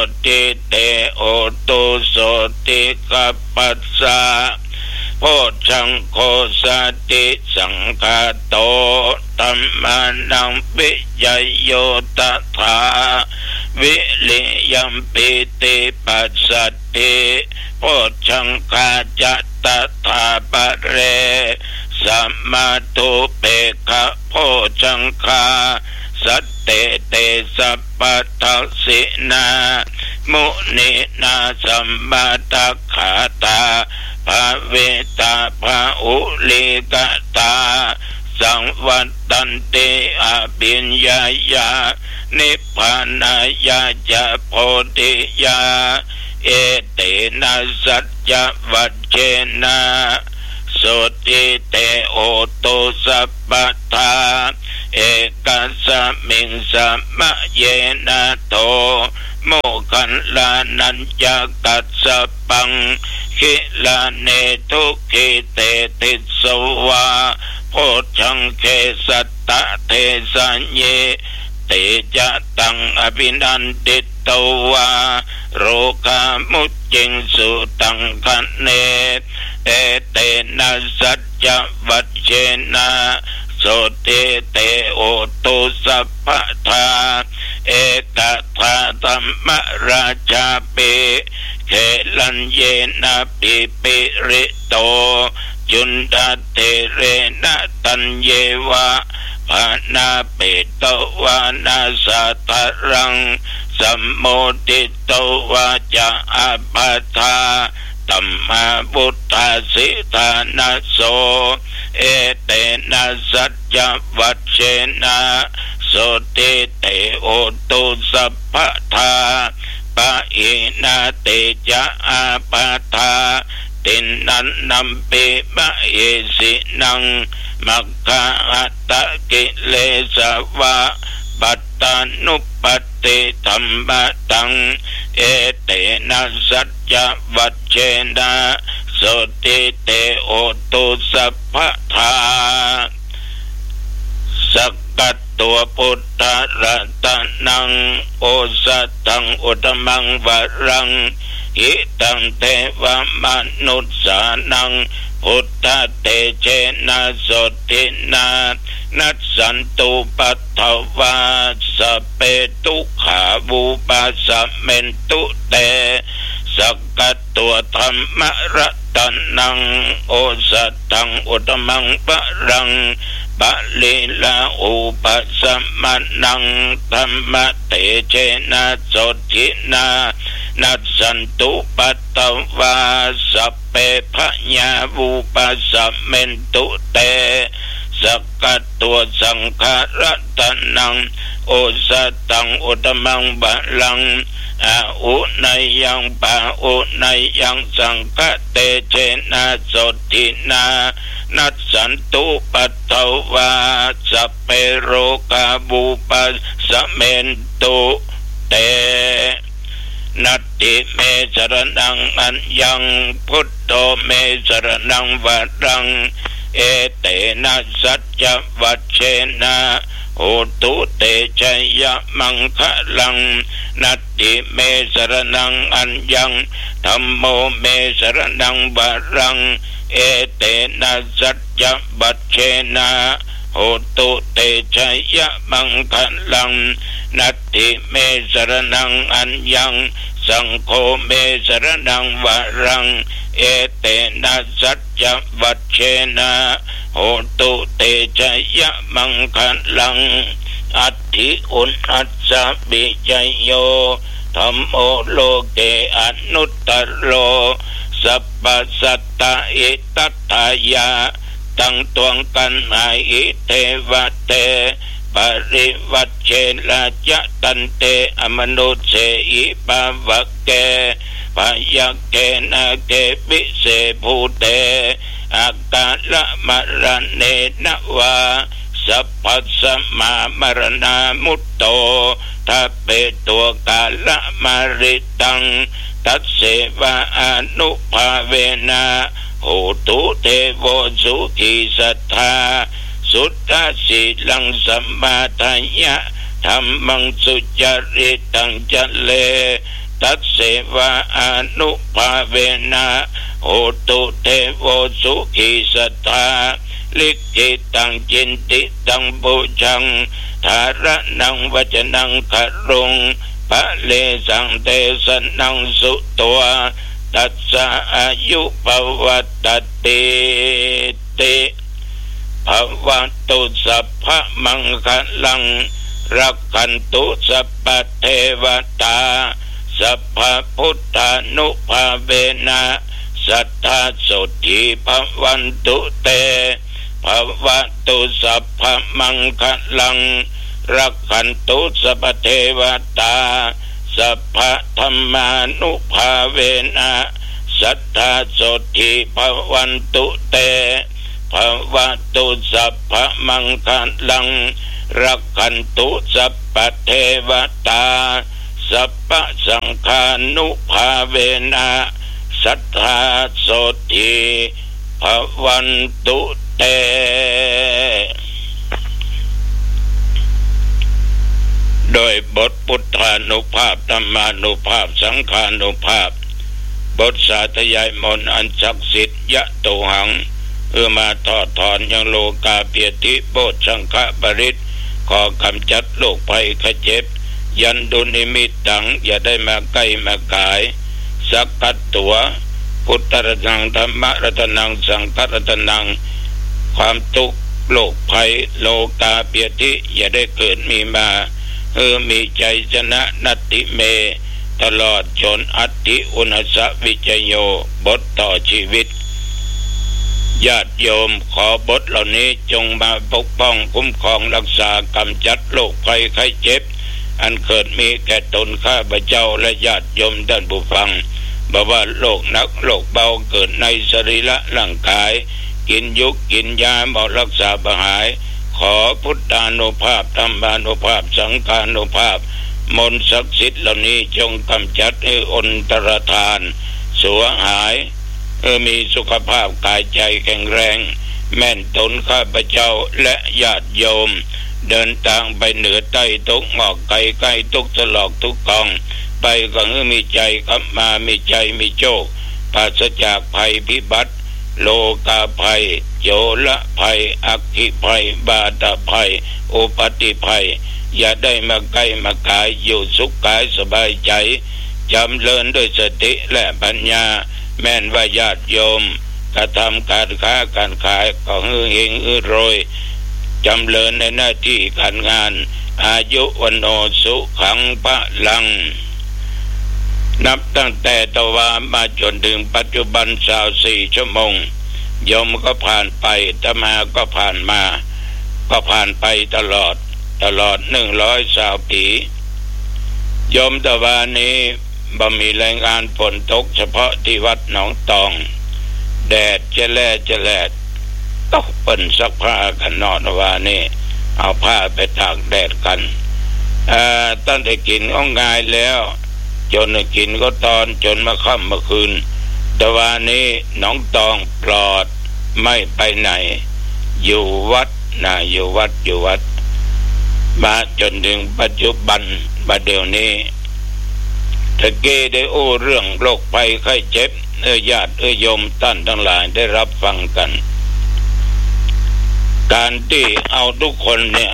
ติเตโอตุโสติกัปปัสสะโพชังโคสติสังฆาโตธัมมานังปิยโยตถาวิริยัมปิติปัสสติโพชังคาจัตตถาปะเรสัมมาตุเปขะโพชังคาสัตเตเตสัพพทัสสินามุนินาสัมมาตัคขาตาภาเวตาภาอุลิกตาสังวัตตันติอภิญญายานิพพานายาจะโพธิยาเอเตนะสัจจวัจเจนะโสติเตโอตุสัพพทาเอกัสสมิงสัมมะเยนะโตโมคันลานัญญากัสสปังขิลาเนทุขิเตติสวาโพชังเคสัตตะเทสัญเยเตจะตังอภินันติตวาโรคามุจจิงสุตังคันเนเอเตนะสัจจวัจเจนะโสติเตโอตุสัพพทาเอกทาธัมมราชาปิเขลัญเยนะปิปิริโตจุนดาเทเรนะตัญเยวะภานาเปตวานาสัตตรังสัมโมติตวาจะอาภัทาตัมมาบุตตาสิทานาโสเอเตนะสัจจวัจเจนะโสติเตโอตุสัพพทาปะอินาเตจะอาภัทาตินันนัมปิมะเยสินังมัคคะอัตตะกิเลสวะปัตตานุปัตติธัมมะตังเอเตนะสัจจวัจเจนะโสติเตโอตุสัพพทาสักกัตตัวพุทธรัตนังโอสัตตังอุตมังวรังหิตังเทวมนุสสานังพุทธเตเจนะโสตินานัสสันตุปัตถวาสเปตุขาวูปัสสะเมนตุเตสักกัตตัวธรรมรัตนังโอสัตตังอุตมังปะรังปะลิลาอุปัสสะมานังธรรมเตเจนะโสตินานัสสันตุปัตตวาสัพเพพญาวูปัสสะเมนตุเตสักกัตตัวสังฆรัตนังโอสัตตังอุตมังบะลังอาอุนัยยังปะอุนัยยังสังฆเตเจนะโสตินานัสสันตุปัตตวาสัพเพโรกาบูปัสสะเมนตุเตนัตติเมสรณังอัญญังพุทโธเมสรณังวรังเอเตนะสัจจวัจเจนะโหตุเตชัยยะมังคะลังนัตติเมสรณังอัญญังธัมโมเมสรณังวรังเอเตนะสัจจวัจเจนะโหตุเตชัยยะมังคะลังนัตติเมสรณังอัญญังสังโฆเมสรณังวรังเอเตนะสัจจวัจเจนะโหตุเตชัยยะมังคะลังอัตถิอุณอัสสะบิจโยธัมโมโลเกอนุตตโรสัพพสัตตะอิตัตถายาตั้งตวงกันอาอิเทวะเตปริวัจเจนะจะตันเตอมนุเสอิปาวะเกพยักเกนะเกปิเสภูเตอากาละมะระเนนะวาสัพพสัมมามรณามุตโตทัพเปตัวกาละมาริตังตัสเสวะอนุภาเวนะโหตุเทโวสุขีสัทธาสุตตสิลังสัมมาทายะธัมมังสุจริตังจัลเลตัสเสวะอนุภาเวนะโหตุเทโวสุขีสัทธาลิขิตังจินติตังบูชังธาระนังวจนังครุงปะเลสังเตสนังสุตัวตัสสะอายุภวัตติติภวัตุสัพพะมังคลังรักขันตุสัพพเทวตาสัพพพุทธานุภาเวนะสัทธาโสติภวันตุเตภวัตุสัพพะมังคลังรักขันตุสัพพเทวตาสัพพธรรมานุภาเวนะสัทธาโสติภวันตุเตภวัตุสัพพะมังคลังรักขันตุสัพพเทวตาสัพพสังฆานุภาเวนะสัทธาโสติภวันตุเตโดยบทพุทธานุภาพธรรมานุภาพสังฆานุภาพบทสาธยายมนต์อันศักดิ์สิทธิ์ยะโตหังมาทอดถอนยังโลกาเปียติโบชังฆปริตขอกำจัดโรคภัยไข้เจ็บยันดุนิมิตตังอย่าได้มาใกล้มากายสักกัดตัวพุทธรัตนังธรรมรัตนังสังฆรัตนังความทุกข์โรคภัยโลกาเปียติอย่าได้เกิดมีมามีใจชนะนัตติเมตลอดจนอัตติอุณสวิจโยบทต่อชีวิตญาติโยมขอบทเหล่านี้จงมาปกป้องคุ้มครองรักษากำจัดโรคภัยไข้เจ็บอันเกิดมีแก่ตนข้าพเจ้าและญาติโยมท่านผู้ฟังบอกว่าโรคหนักโรคเบาเกิดในสรีระร่างกายกินยุกกินยาหมอรักษาบ่หายขอพุทธานุภาพธรรมานุภาพสังฆานุภาพมนต์ศักดิ์สิทธิ์เหล่านี้จงกำจัดให้อนตรธานสัวหายมีสุขภาพกายใจแข็งแรงแม่นตนข้าพเจ้าและญาติโยมเดินทางไปเหนือใต้ทุกหมอกไกลใกล้ทุกตลอกทุกกองไปก็มีใจกลับมามีใจมีโชคปราศจากภัยพิบัติโลกาภัยโยละภัยอัคคิภัยบาตภัยอุปัติภัยอย่าได้มาใกล้มากายอยู่สุขกายสบายใจจำเริญด้วยสติและปัญญาแม่นว่าญาติโยมกระทำการค้าการขายก็เฮงโรยจำเริญในหน้าที่การงานอายุวันโนสุขังพะลังนับตั้งแต่ตะวันมาจนถึงปัจจุบัน24 ชั่วโมงโยมก็ผ่านไปตมาก็ผ่านมาก็ผ่านไปตลอด120 ปีโยมตะวันนี้บ่มีรายงานฝนตกเฉพาะที่วัดหนองตองแดดจะแลดตกเปิ้นซักผ้ากันนอนว่านี่เอาผ้าไปตากแดดกันตั้งแต่กินก็ง่ายแล้วจนกินก็ตอนจนมาค่ำเมื่อคืนแต่วันนี้หนองตองปลอดไม่ไปไหนอยู่วัดอยู่วัดมาจนถึงปัจจุบันบัดเดี๋ยวนี้ตะเกได้โอ้เรื่องโรคภัยไข้เจ็บญาติโยมท่านทั้งหลายได้รับฟังกันการที่เอาทุกคนเนี่ย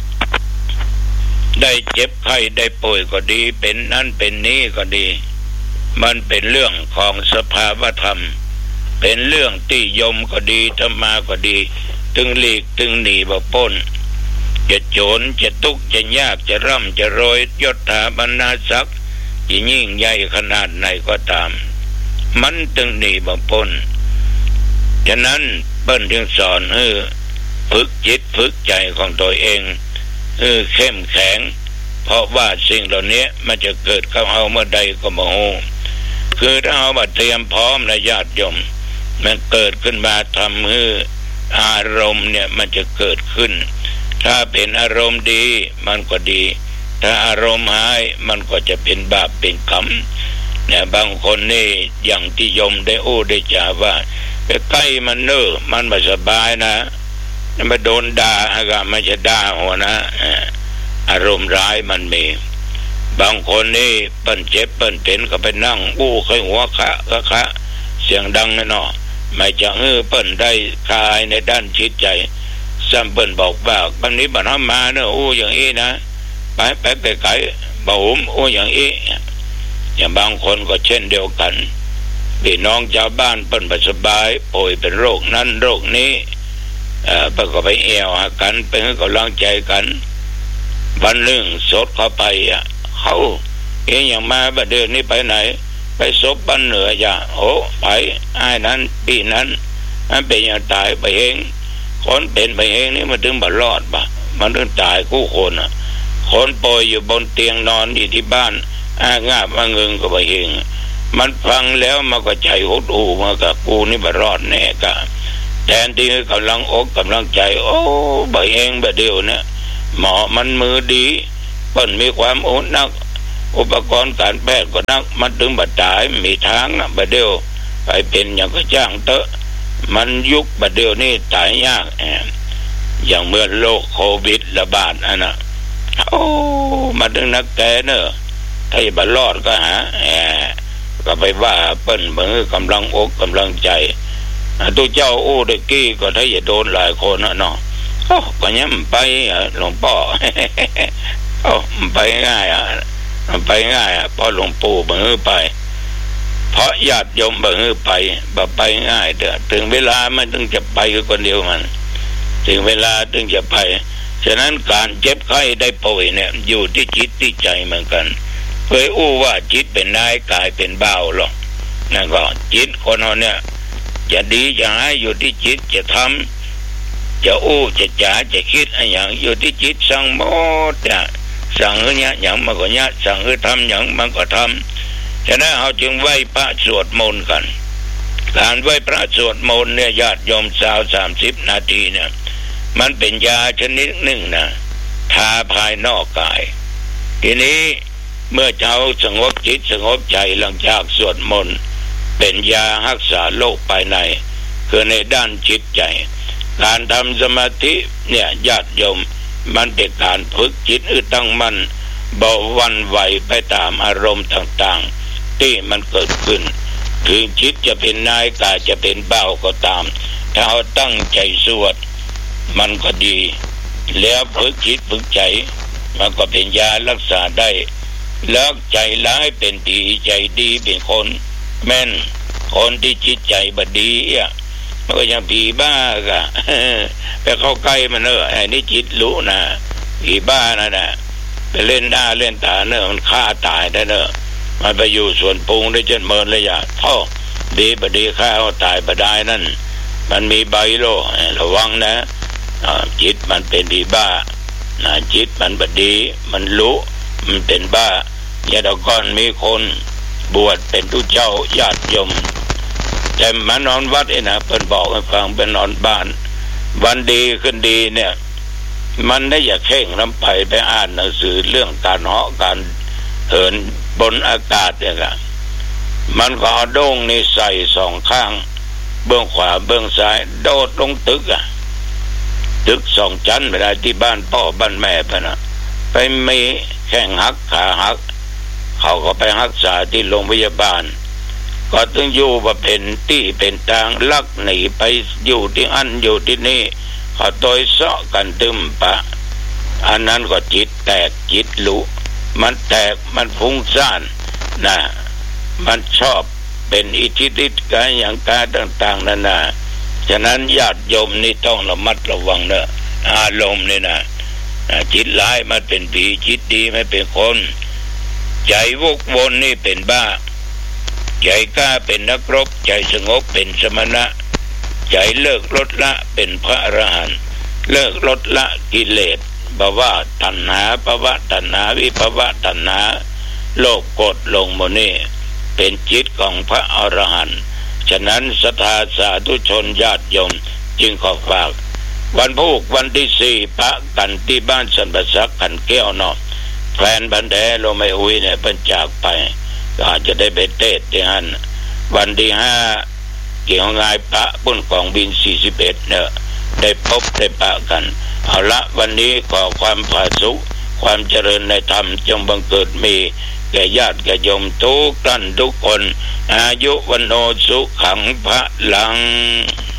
ได้เจ็บไข้ได้ป่วยก็ดีเป็นนั่นเป็นนี้ก็ดีมันเป็นเรื่องของสภาวธรรมเป็นเรื่องที่โยมก็ดีธรรมาก็ดีถึงหลีกถึงหนีบ่พ้นจะโจรจะทุกข์จะยากจะร่ำจะรวยยศถาบรรดาศักดิ์จะยิ่งใหญ่ขนาดไหนก็ตามมันถึงหนีบ่พ้นฉะนั้นเปิ้นจึงสอนฝึกจิตฝึกใจของตัวเองเข้มแข็งเพราะว่าสิ่งเหล่านี้มันจะเกิดกับเราเมื่อใดก็บ่ฮู้คือถ้าเราเตรียมพร้อมนะญาติโยมมันเกิดขึ้นมาทำให้อารมณ์เนี่ยมันจะเกิดขึ้นถ้าเป็นอารมณ์ดีมันก็ดีถ้าอารมณ์หายมันก็จะเป็นบาปเป็นกรรมเนี่ยบางคนนี่อย่างที่โยมได้ได้จ่าว่าไปใกล้มันมันไม่สบายนะมาโดนด่าก็ไม่จะด่าหัวนะอารมณ์ร้ายมันมีบางคนนี่เปิ้นเจ็บเปิ้นเป็นก็ไปนั่งอู้ค่อยหัวคะเสียงดังแน่นอนไม่จะเปิ้นได้คลายในด้านจิตใจซ้ำเปิ้นบอกว่าบางนี้บ่ทำมาเนอะอู้อย่างนี้นะไปไกลบ่หุมอู้อย่างนี้อย่างบางคนก็เช่นเดียวกันพี่น้องชาวบ้านเปิ้นบ่สบายป่วยเป็นโรคนั้นโรคนี้เปิ้นก็ไปแอวหากันไปให้กำลังใจกันวันหนึ่งสดเข้าไปเขาอย่างมาบัดเดือนนี้ไปไหนไปศพบ้านเหนือจ้ะโอ้ไปไอ้นั้นปีนั้นมันเป็นอย่างตายไปเองคนเป็นไปเองนี่มันถึงบ่รอดบ่มันถึงตายคู่คนคนป่วยอยู่บนเตียงนอนอยู่ที่บ้านงาบมาเงิงก็ไปเองมันฟังแล้วมันก็ใจหดหู่มันก็กูนี่บ่รอดแน่กะแทนที่กำลังอกกำลังใจโอ้ไปเองบ่เดียวเนี่ยหมอมันมือดีเปิ้นมีความอดนักอุปกรณ์การแพทย์ก็นักมันถึงบัดตายมีทางนะบัดเดียวไปเป็นอย่างก็จ้างเตอะมันยุคบัดเดียวนี่ตายยากอย่างเมื่อโรคโควิดระบาดนะโอ้มันถึงนักแกเนอะถ้าจะบัดรอดก็หาก็ไปว่าเปิ้นมือกำลังอกกำลังใจตัวเจ้าโอ้ตะกี้ก็ถ้าจะโดนหลายคนนะเนาะก็ยังไปหลวงพ่อไปง่ายไปง่ายเพราะหลวงปู่มือไปเพราะญาติโยมมือไปง่ายเด้อถึงเวลามันถึงจะไปคนเดียวมันถึงเวลาถึงจะไปฉะนั้นการเจ็บไข้ได้ป่วยเนี่ยอยู่ที่จิตที่ใจเหมือนกันเคยอู้ว่าจิตเป็นนายกายเป็นบ่าวหรอกนั่นก็จิตคนเราเนี่ยจะดีจะให้อยู่ที่จิตจะทำจะอู้จะจ๋าจะคิดอะไรอย่างอยู่ที่จิตสั่งหมดสั่งเนี่ยอย่างมันก็เนี่ยสั่งทำอย่างมันก็ทำฉะนั้นเราจึงไหว้พระสวดมนต์กันการไหว้พระสวดมนต์เนี่ยญาติโยม30 นาทีเนี่ยมันเป็นยาชนิดหนึ่งนะทาภายนอกกายทีนี้เมื่อเจ้าสงบจิตสงบใจหลังจากสวดมนต์เป็นยารักษาโรคภายในคือในด้านจิตใจการทำสมาธิเนี่ยญาติโยมมันเป็นการฝึกจิตตั้งมั่นเบาวันไหวไปตามอารมณ์ต่างๆที่มันเกิดขึ้นถึงจิตจะเป็นนายกายจะเป็นเบาก็ตามถ้าเราตั้งใจสวดมันก็ดีแล้วฝึกจิตฝึกใจมันก็เป็นยารักษาได้แล้วใจร้ายเป็นดีใจดีเป็นคนแม่นคนที่จิตใจบดีมันก็ยังผีบ้ากะไปเข้าใกล้มันไอ้นี่จิตรู้นะผีบ้านะไปเล่นหน้าเล่นตามันฆ่าตายได้มันไปอยู่ส่วนปรุงได้จนเมินเลยท่อดีบดีฆ่าตายบดายนั่นมันมีใบโลระวังนะจิตมันเป็นผีบ้าจิตมันบดีมันรู้มันเป็นบ้าเนี่ยเดี๋ยวก่อนมีคนบวชเป็นผู้เจ้าญาติโยมแต่มานอนวัดนะเพิ่นบอกให้ฟังเป็นนอนบ้านวันดีขึ้นดีเนี่ยมันได้อย่าเข่งน้ำไปอ่านหนังสือเรื่องการเหาะการเหินบนอากาศเนี่ยครับมันก็เอาโด่งนี่ใส่2 ข้างเบื้องขวาเบื้องซ้ายโดดลงตึกตึก2 ชั้นไม่ได้ที่บ้านพ่อบ้านแม่ไปนะไปมีแข้งหักขาหักเขาก็ไปรักษาที่โรงพยาบาลก็ต้องอยู่ว่าเป็นที่เป็นทางลักหนีไปอยู่ที่อันอยู่ที่นี่เขาโดยเสาะกันตึมปะอันนั้นก็จิตแตกจิตรู้มันแตกมันฟุ้งซ่านนะมันชอบเป็นอิทธิฤทธิ์การอย่างการต่างๆนั่นนะฉะนั้นญาติโยมนี่ต้องระมัดระวังเนอะอารมณ์นี่นะจิตร้ายมันเป็นผีจิตดีไม่เป็นคนใจวกวนนี่เป็นบ้าใจกล้าเป็นนักรบใจสงบเป็นสมณะใจเลิกลดละเป็นพระอรหันต์เลิกลดละกิเลสภาวะตัณหาภาวะตัณหาวิภาวะตัณหาโลภโกรธหลงโมนี่เป็นจิตของพระอรหันต์ฉะนั้นศรัทธาสาธุชนญาติโยมจึงขอฝากวันพุธวันที่4พระกันที่บ้านสันปสักขันแก้วเนาะแฟนบันแดโลไม่อุ้ยเนี่ยเป็นจากไปก็อาจจะได้ไปเทศที่นั่นวันที่5เกี่ยวงายพระบุญกองบิน41เนี่ยได้พบได้ปะกันเอาละวันนี้ขอความผาสุกความเจริญในธรรมจงบังเกิดมีแก่ญาติแก่โยมทุกท่านทุกคนอายุวันโนสุขังพระลัง